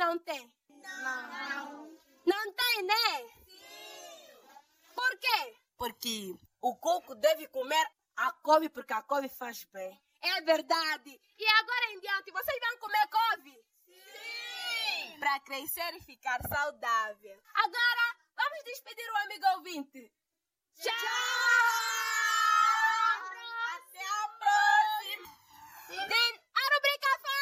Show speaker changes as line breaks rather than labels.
não tem? Não. Não tem, né? Sim. Por quê?
Porque o coco deve comer a couve porque a couve faz bem.
É verdade. E agora em diante, vocês vão comer couve?
Sim! Para crescer e ficar saudável.
Agora, vamos despedir o amigo ouvinte. Tchau!